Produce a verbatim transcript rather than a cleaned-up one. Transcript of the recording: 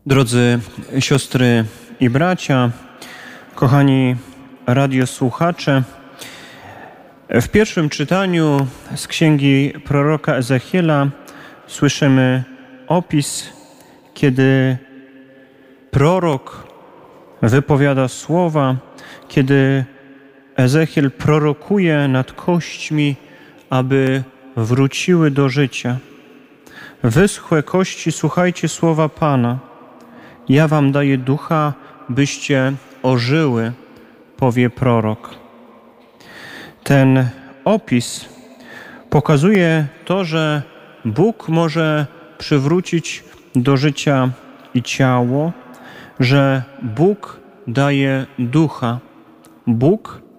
Drodzy siostry i bracia, kochani radiosłuchacze, w pierwszym czytaniu z księgi proroka Ezechiela słyszymy opis, kiedy prorok wypowiada słowa, kiedy Ezechiel prorokuje nad kośćmi, aby wróciły do życia. Wyschłe kości, słuchajcie słowa Pana. Ja wam daję ducha, byście ożyły, powie prorok. Ten opis pokazuje to, że Bóg może przywrócić do życia i ciało, że Bóg daje ducha. Bóg